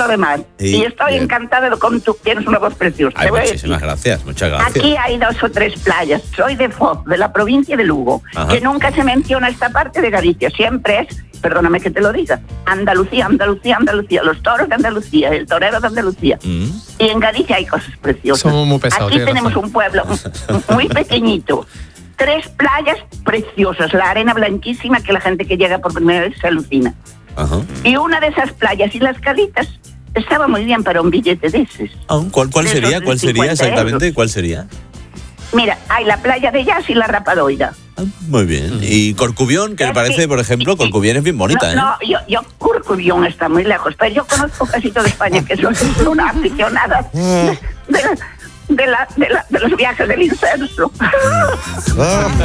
lo demás. Y estoy bien. encantada con tu... Tienes una voz preciosa. Ay, te voy a muchísimas decir. gracias, muchas gracias. Aquí hay 2 o 3 playas. Soy de Foz, de la provincia de Lugo, Ajá. que nunca se menciona esta parte de Galicia. Siempre es, perdóname que te lo diga, Andalucía, Andalucía, Andalucía. Los toros de Andalucía, el torero de Andalucía. Y en Galicia hay cosas preciosas. Somos muy pesados, Aquí tienes tenemos razón. un pueblo muy pequeñito. 3 playas preciosas, la arena blanquísima que la gente que llega por primera vez se alucina. Ajá. Y una de esas playas y las calitas estaba muy bien para un billete de ese. ¿Cuál De sería? esos ¿Cuál sería 50 exactamente? euros. ¿Cuál sería? Mira, hay la playa de Jazz y la Rapadoira. Muy bien. Y Corcubión, que me Es parece, que- por ejemplo, Corcubión es bien bonita, No, yo Corcubión está muy lejos, pero yo conozco casi toda España, que soy una aficionada de los viajes del incenso.